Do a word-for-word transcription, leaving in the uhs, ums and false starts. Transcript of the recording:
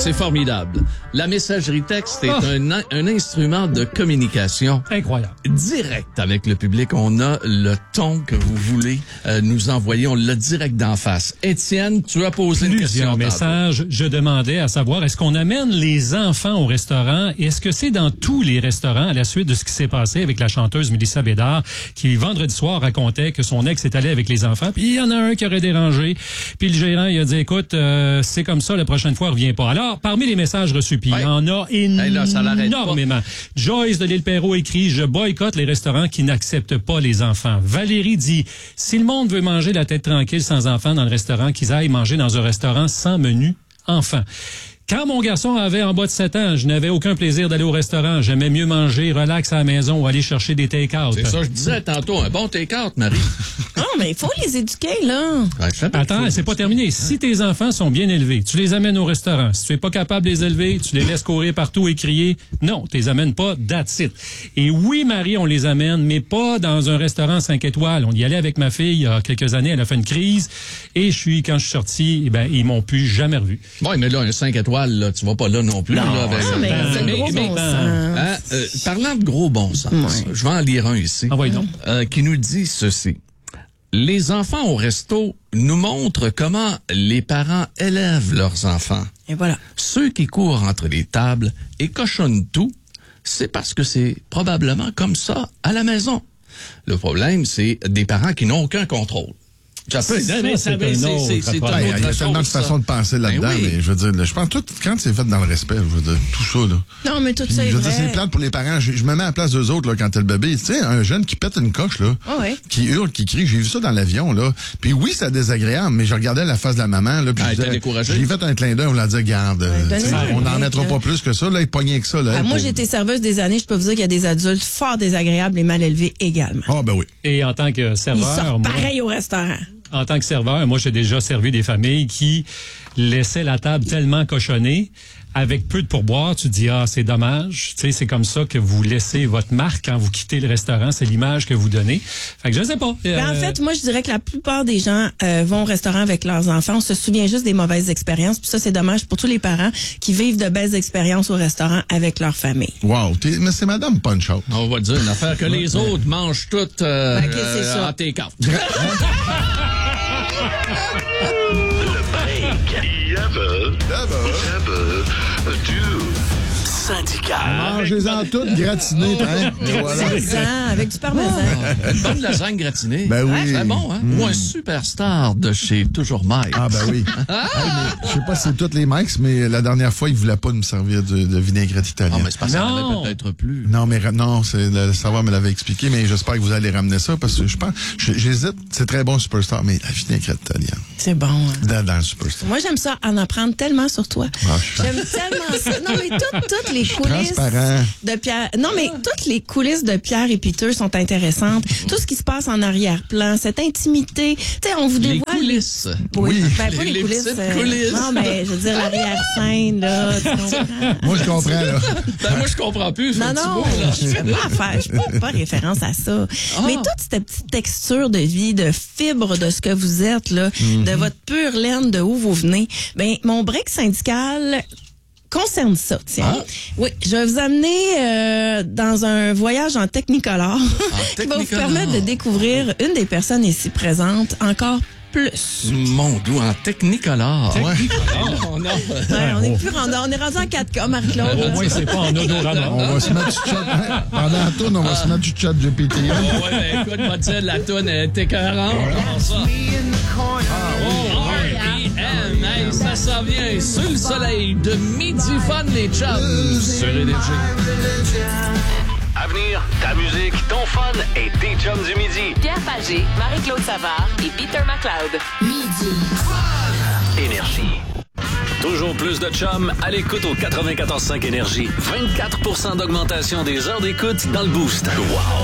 C'est formidable. La messagerie texte est oh. un, un instrument de communication. Incroyable. Direct avec le public. On a le ton que vous voulez euh, nous envoyer. On l'a direct d'en face. Étienne, tu as posé une question. Plusieurs messages. Je demandais à savoir, est-ce qu'on amène les enfants au restaurant? Et est-ce que c'est dans tous les restaurants à la suite de ce qui s'est passé avec la chanteuse Mélissa Bédard qui, vendredi soir, racontait que son ex est allé avec les enfants, puis il y en a un qui aurait dérangé. Puis le gérant, il a dit, écoute, euh, c'est comme ça, la prochaine fois, reviens pas. Alors, parmi les messages reçus, puis il y en a énormément. Joyce de l'île Perrot écrit, je boycotte les restaurants qui n'acceptent pas les enfants. Valérie dit, si le monde veut manger la tête tranquille sans enfants dans le restaurant, qu'ils aillent manger dans un restaurant sans menu enfant. Quand mon garçon avait en bas de sept ans, je n'avais aucun plaisir d'aller au restaurant. J'aimais mieux manger relax à la maison ou aller chercher des take-out. C'est ça, je disais tantôt, un bon take-out, Marie. Non, mais il faut les éduquer, là. Ouais, Attends, c'est pas terminé. Si tes enfants sont bien élevés, tu les amènes au restaurant. Si tu es pas capable de les élever, tu les laisses courir partout et crier. Non, tu les amènes pas, that's it. Et oui, Marie, on les amène, mais pas dans un restaurant cinq étoiles. On y allait avec ma fille il y a quelques années, elle a fait une crise. Et je suis, quand je suis sorti, eh ben, ils m'ont plus jamais revu. Bon, mais là, un cinq étoiles, là, tu vas pas là non plus. Non, là, avec, mais c'est gros bon sens. Hein, euh, parlant de gros bon sens, ouais. je vais en lire un ici, ah, ouais, non. euh, qui nous dit ceci. Les enfants au resto nous montrent comment les parents élèvent leurs enfants. Et voilà. Ceux qui courent entre les tables et cochonnent tout, c'est parce que c'est probablement comme ça à la maison. Le problème, c'est des parents qui n'ont aucun contrôle. Ça peut, c'est, c'est, c'est, c'est, c'est, c'est il y a tellement de façons de penser là-dedans, ben oui. mais je veux dire, je pense tout, quand c'est fait dans le respect, je veux dire, tout ça, là. Non, mais tout Puis, ça est je veux vrai. dire, c'est plate pour les parents. Je, je me mets à la place d'eux autres, là, quand t'es le bébé. Tu sais, un jeune qui pète une coche, là. Oh oui. Qui hurle, qui crie. J'ai vu ça dans l'avion, là. Puis oui, c'est désagréable, mais je regardais la face de la maman, là. Puis ah, je disais, découragé. J'ai fait un clin d'œil, on l'a dit, garde. Ouais, on n'en mettra pas plus que ça, là. Il pognait que ça, là. Ah, moi, pour... j'ai été serveuse des années. Je peux vous dire qu'il y a des adultes fort désagréables et mal élevés également. Ah, ben oui. Et en tant que serveur. Ils sortent moi... pareil au restaurant. En tant que serveur, moi, j'ai déjà servi des familles qui laissaient la table tellement cochonnée, avec peu de pourboire. Tu te dis, ah, c'est dommage. Tu sais, c'est comme ça que vous laissez votre marque quand vous quittez le restaurant. C'est l'image que vous donnez. Fait que je sais pas. Euh... Ben, en fait, moi, je dirais que la plupart des gens euh, vont au restaurant avec leurs enfants. On se souvient juste des mauvaises expériences. Puis ça, c'est dommage pour tous les parents qui vivent de belles expériences au restaurant avec leur famille. Wow. T'es... Mais c'est Madame Punch-Out. On va dire une affaire que les autres mangent toutes euh, ben, okay, c'est euh, ça. en take-out. Le break. Yabba. Dabba. Dabba. Do. Syndical. Mangez-en toutes gratinées, hein. Voilà. Avec du parmesan. Ah, une bonne lasagne gratinée. Ben oui. C'est bon, hein? Mm. Ou un superstar de chez Toujours Mike. Ah, ben oui. Ah! Hey, je sais pas si c'est toutes les Mikes, mais la dernière fois, ils voulaient pas nous servir de, de vinaigrette italienne. Ah, mais c'est parce qu'il y en avait peut-être plus. Non, mais non, c'est le savoir me l'avait expliqué, mais j'espère que vous allez ramener ça parce que je pense, j'hésite, c'est très bon Superstar, mais la vinaigrette italienne. C'est bon. Hein? Dans, dans le Superstar. Moi, j'aime ça, en apprendre tellement sur toi. Ah, j'aime tellement ça. Non, mais toutes, toutes les coulisses transparent. de Pierre. Non, mais toutes les coulisses de Pierre et Peter sont intéressantes. Tout ce qui se passe en arrière-plan, cette intimité. Tu sais, on vous dévoile. Les coulisses. Oui. oui. Ben, pas les, les, les coulisses. petites coulisses. Non, mais je veux dire, l'arrière-scène, là. Tu comprends? Moi, je comprends, là. Ben, moi, je comprends plus. Non, non, bout, là. je fais pas affaire. Je fais pas référence à ça. Ah. Mais toute cette petite texture de vie, de fibre de ce que vous êtes, là, mm-hmm. de votre pure laine, de où vous venez, ben, mon break syndical concerne ça, tiens. Ah. Oui, je vais vous amener euh, dans un voyage en Technicolor qui va vous permettre de découvrir une des personnes ici présentes encore plus. Mon doux, en Technicolor. Technicolor. Oh, non. Ouais, on, est plus rendu, on est rendu en quatre K, Marc-Claude. Au moins, c'est pas en odorama. On va se mettre du chat. Pendant la tourne, on va se mettre du chat G P T. Oh, ouais, ben, écoute, moi, dire, la tourne est écœurante. Ah, ça. Oh, R E M, hey, ça s'en vient sur le soleil de Midi Fun, les chums, sur Énergie. À venir, ta musique, ton fun et tes chums du midi. Pierre Pagé, Marie-Claude Savard et Peter McLeod. Midi. Énergie. Toujours plus de chums à l'écoute au quatre-vingt-quatorze cinq Énergie. vingt-quatre pour cent d'augmentation des heures d'écoute dans le boost. Wow!